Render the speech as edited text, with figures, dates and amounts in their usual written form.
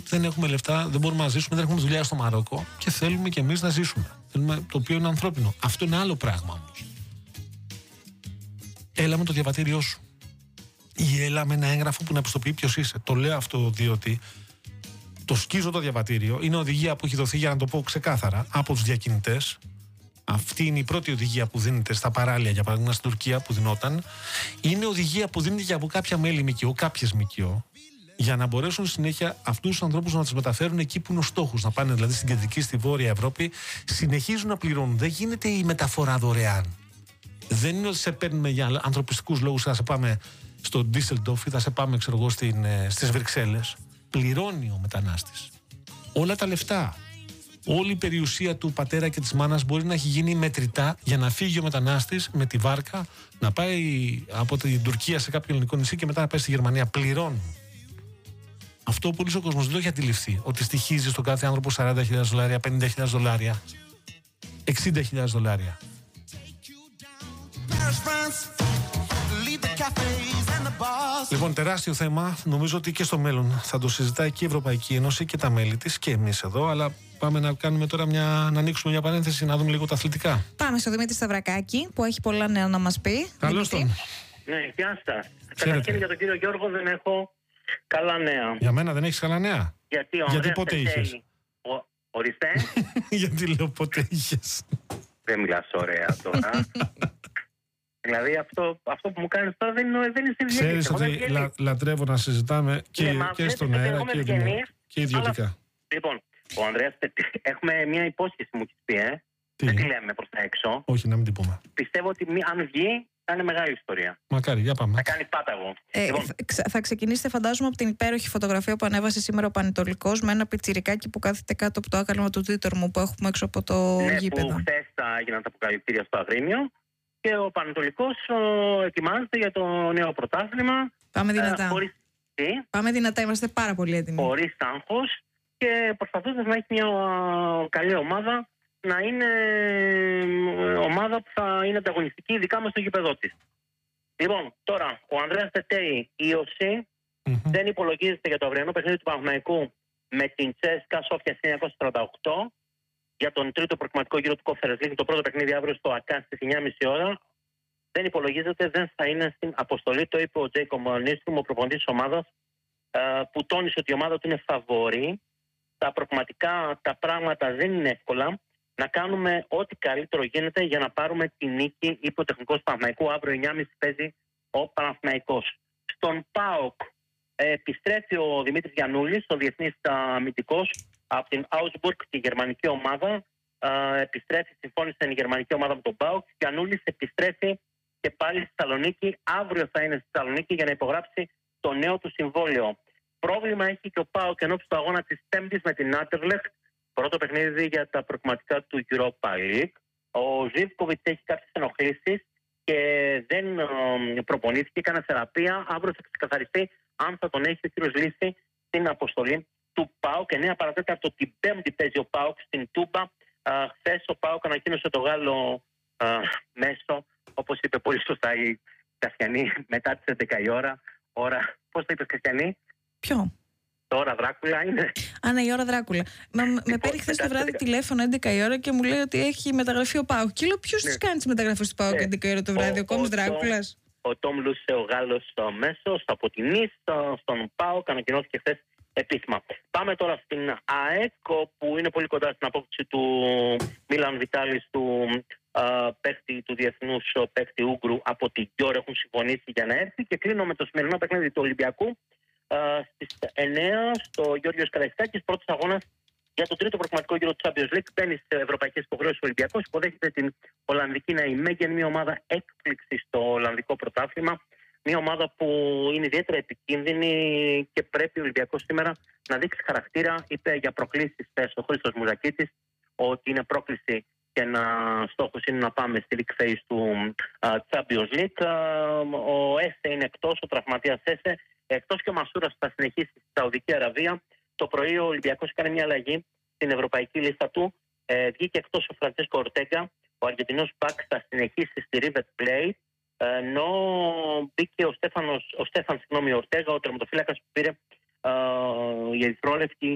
δεν έχουμε λεφτά, δεν μπορούμε να ζήσουμε, δεν έχουμε δουλειά στο Μαρόκο και θέλουμε κι εμείς να ζήσουμε. Θέλουμε, το οποίο είναι ανθρώπινο. Αυτό είναι άλλο πράγμα όμως. Έλα με το διαβατήριό σου. Ή έλα με ένα έγγραφο που να πιστοποιεί ποιος είσαι. Το λέω αυτό διότι το σκίζω το διαβατήριο. Είναι οδηγία που έχει δοθεί, για να το πω ξεκάθαρα, από τους διακινητές. Αυτή είναι η πρώτη οδηγία που δίνεται στα παράλια, για παράδειγμα στην Τουρκία που δινόταν. Είναι οδηγία που δίνεται και από κάποια μέλη ΜΚΟ, κάποιες ΜΚΟ, για να μπορέσουν συνέχεια αυτούς τους ανθρώπους να τους μεταφέρουν εκεί που είναι ο στόχος. Να πάνε δηλαδή στην κεντρική, στη βόρεια Ευρώπη. Συνεχίζουν να πληρώνουν. Δεν γίνεται η μεταφορά δωρεάν. Δεν είναι ότι σε παίρνουμε για ανθρωπιστικούς λόγους, θα σε πάμε στο Ντίσσελντορφ ή θα σε πάμε, ξέρω εγώ, στις Βρυξέλλες. Πληρώνει ο μετανάστης. Όλα τα λεφτά. Όλη η περιουσία του πατέρα και της μάνας μπορεί να έχει γίνει μετρητά για να φύγει ο μετανάστης με τη βάρκα, να πάει από την Τουρκία σε κάποιο ελληνικό νησί και μετά να πάει στη Γερμανία. Πληρώνουν. Αυτό πολύ ο κόσμος δεν το έχει αντιληφθεί. Ότι στοιχίζει στον κάθε άνθρωπο $40,000, $50,000, $60,000. Λοιπόν, τεράστιο θέμα. Νομίζω ότι και στο μέλλον θα το συζητάει και η Ευρωπαϊκή Ένωση και τα μέλη της και εμείς εδώ. Αλλά πάμε να κάνουμε τώρα να ανοίξουμε μια παρένθεση, να δούμε λίγο τα αθλητικά. Πάμε στο Δημήτρη Σταυρακάκη που έχει πολλά νέα να μας πει. Καλώς τον. Ναι, γεια σας. Καταρχήν για τον κύριο Γιώργο δεν έχω καλά νέα. Για μένα δεν έχεις καλά νέα. Γιατί πότε είχες? Ορίστε. Γιατί λέω πότε είχες? Δεν μιλάς ωραία τώρα. Δηλαδή αυτό που μου κάνεις τώρα δεν είναι συνειδητή. Ξέρεις ότι λατρεύω να συζητάμε και στον αέρα και ιδιωτικά. Λοιπόν, ο Ανδρέας, έχουμε μια υπόσχεση μου έχεις πει, δεν τη λέμε προς τα έξω. Όχι, να μην την πούμε. Πιστεύω ότι αν βγει θα είναι μεγάλη ιστορία. Μακάρι, για πάμε. Θα κάνει πάταγο. Θα ξεκινήσετε, φαντάζομαι, από την υπέροχη φωτογραφία που ανέβασε σήμερα ο Πανετολικός με ένα πιτσιρικάκι που κάθεται κάτω από το άκαλμα του Τίτορμου που έχουμε έξω από το γήπεδο. Που χθες έγιναν τα αποκαλυπτήρια στο Αγρίνιο και ο Πανετολικός ετοιμάζεται για το νέο πρωτάθλημα. Πάμε δυνατά. Πάμε δυνατά, είμαστε πάρα πολύ έτοιμοι. Χωρίς άγχος και προσπαθώντας να έχει μια καλή ομάδα, να είναι ομάδα που θα είναι ανταγωνιστική, ειδικά μες στο γήπεδό της. Λοιπόν, τώρα, ο Ανδρέας Τετέι, ίωση, δεν υπολογίζεται για το αυριανό παιχνίδι του Παναθηναϊκού με την Τσέσκα Σόφια 1948 για τον τρίτο προκριματικό γύρο του Conference League, το πρώτο παιχνίδι αύριο στο ΑΚΑ στις 9.30 ώρα. Δεν υπολογίζεται, δεν θα είναι στην αποστολή, το είπε ο Τζέικομ Νίστρουμ, ο προπονητής της ομάδας, που τόνισε ότι η ομάδα του είναι φαβορή. Τα προκριματικά, τα πράγματα δεν είναι εύκολα. Να κάνουμε ό,τι καλύτερο γίνεται για να πάρουμε τη νίκη, είπε ο τεχνικός Παναθηναϊκού. Αύριο 9.30 παίζει ο Παναθηναϊκός. Στον ΠΑΟΚ επιστρέφει ο Δημήτρης Γιαννούλης, ο διεθνής αμυντικός, από την Augsburg, τη γερμανική ομάδα. Επιστρέφει, συμφώνησε η γερμανική ομάδα με τον ΠΑΟΚ. Γιαννούλης επιστρέφει και πάλι στη Θεσσαλονίκη. Αύριο θα είναι στη Θεσσαλονίκη για να υπογράψει το νέο του συμβόλαιο. Πρόβλημα έχει και ο ΠΑΟΚ ενώπιση του αγώνα της Πέμπτης με την Άντερλεχτ. Πρώτο παιχνίδι για τα προκριματικά του Europa League. Ο Ζίβκοβιτς έχει κάποιες ενοχλήσεις και δεν προπονήθηκε, έκανε θεραπεία. Αύριο θα ξεκαθαριστεί αν θα τον έχει ο κύριος Λύση στην αποστολή του ΠΑΟΚ. 9 παρατέταρτο την Πέμπτη παίζει ο ΠΑΟΚ στην Τούμπα. Χθες ο ΠΑΟΚ ανακοίνωσε το Γάλλο μέσο, όπως είπε πολύ σωστά η Κασιανή, μετά τις 11 η ώρα. Πώς το είπες, Κασιανή? Ποιο? Τώρα Δράκουλα είναι. Ναι, η ώρα Δράκουλα. Με παίρνει χθες το βράδυ τηλέφωνο 11 η ώρα και μου λέει ότι έχει μεταγραφεί ο ΠΑΟΚ. Και λέω, ποιος τις κάνει τις μεταγραφές του ΠΑΟΚ 11 η ώρα το βράδυ, ο Κόμος Δράκουλας? Ο Τόμ Λούσε, ο Γάλλος μέσος από την Νις, στον ΠΑΟΚ, ανακοινώθηκε χθες επίσημα. Πάμε τώρα στην ΑΕΚ, που είναι πολύ κοντά στην απόκτηση του Μίλαν Βιτάλης, του διεθνούς παίκτη Ούγκρου από την Γιόρ. Έχουν συμφωνήσει για να έρθει και κλείνω με το σημερινό παιχνίδι του Ολυμπιακού. Στις 9 στο Γιώργος Καραϊσκάκης, πρώτος αγώνας για το τρίτο προκριματικό γύρο του Champions League. Μπαίνει σε ευρωπαϊκές υποχρεώσεις ο Ολυμπιακός, υποδέχεται την Ολλανδική Ναϊμέγεν, μια ομάδα έκπληξη στο Ολλανδικό πρωτάθλημα. Μια ομάδα που είναι ιδιαίτερα επικίνδυνη και πρέπει ο Ολυμπιακός σήμερα να δείξει χαρακτήρα. Είπε για προκλήσεις ο Χρήστος Μουζακίτης ότι είναι πρόκληση και στόχος είναι να πάμε στη League Phase του Champions League. Ο Έσε είναι εκτός, ο τραυματίας Έσε. Εκτός και ο Μασούρας θα συνεχίσει στη Σαουδική Αραβία. Το πρωί ο Ολυμπιακός έκανε μια αλλαγή στην ευρωπαϊκή λίστα του. Βγήκε εκτός ο Φραντσέσκο Ορτέγκα. Ο Αργεντινός Μπακ θα συνεχίσει στη River Plate. Ενώ μπήκε ο Στέφαν Ορτέγα, ο τερματοφύλακας που πήρε η ερυθρόλευκη